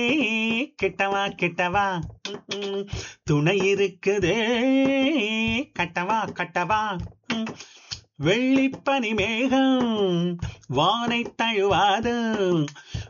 கிட்டவா கிட்டவா ம், துணை இருக்குதே கட்டவா கட்டவா ம், வெள்ளிப்பனி மேகம் வானை தழுவாது